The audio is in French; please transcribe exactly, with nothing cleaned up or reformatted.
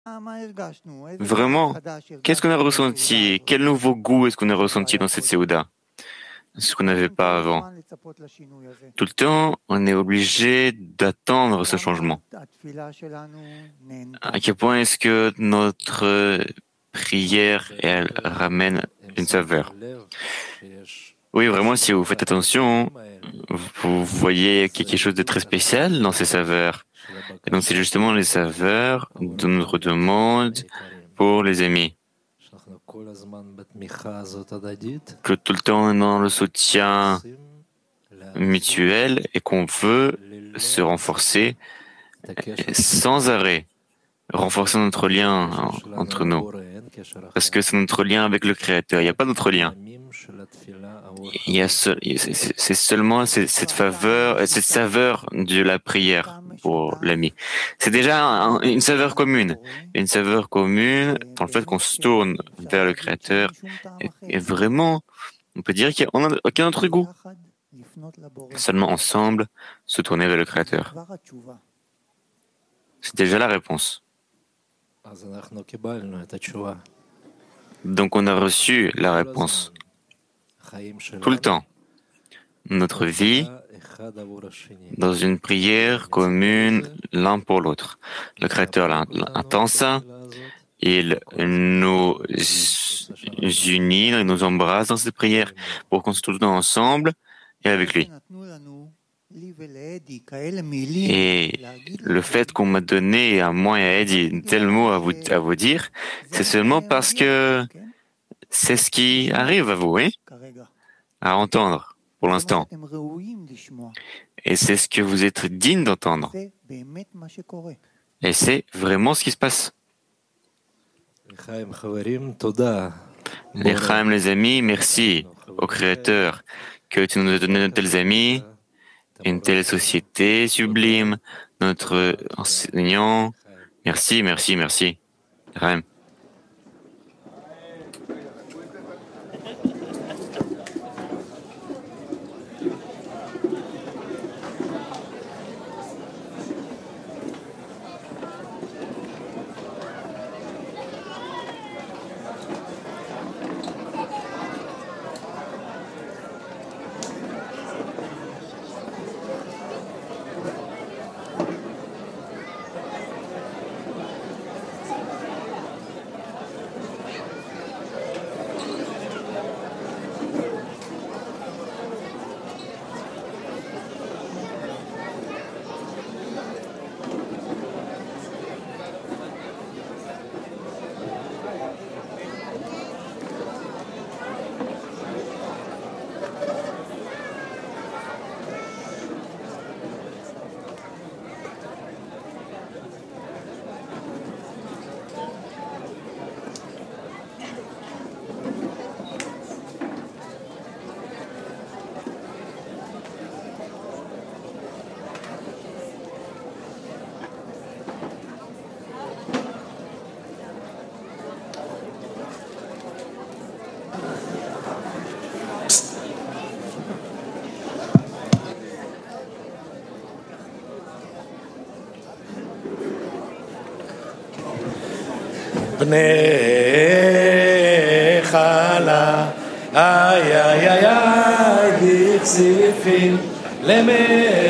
Vraiment, qu'est-ce qu'on a ressenti? Quel nouveau goût est-ce qu'on a ressenti dans cette Séouda? Ce qu'on n'avait pas avant. Tout le temps, on est obligé d'attendre ce changement. À quel point est-ce que notre prière, elle ramène une saveur? Oui, vraiment, si vous faites attention, vous voyez quelque chose de très spécial dans ces saveurs. Et donc, c'est justement les saveurs de notre demande pour les amis. Que tout le temps on est dans le soutien mutuel et qu'on veut se renforcer sans arrêt, renforcer notre lien entre nous. Parce que c'est notre lien avec le Créateur, il n'y a pas d'autre lien. Il y a seul, c'est seulement cette faveur, cette saveur de la prière pour l'ami. C'est déjà un, une saveur commune, une saveur commune dans le fait qu'on se tourne vers le Créateur. Et, et vraiment, on peut dire qu'il n'y a aucun autre goût. Seulement ensemble, se tourner vers le Créateur. C'est déjà la réponse. Donc on a reçu la réponse. Tout le temps. Notre vie dans une prière commune l'un pour l'autre. Le Créateur entend ça, il nous unit, il nous embrasse dans cette prière pour qu'on se trouve ensemble et avec lui. Et le fait qu'on m'a donné à moi et à Eddie tel mot à vous, à vous dire, c'est seulement parce que c'est ce qui arrive à vous, oui, à entendre pour l'instant. Et c'est ce que vous êtes digne d'entendre. Et c'est vraiment ce qui se passe. Les Chaim, les amis, merci au Créateur que tu nous as donné de tels amis, une telle société sublime, notre enseignant. Merci, merci, merci. Chaim. בני חלה, איי איי איי איי, דכסיפין, למי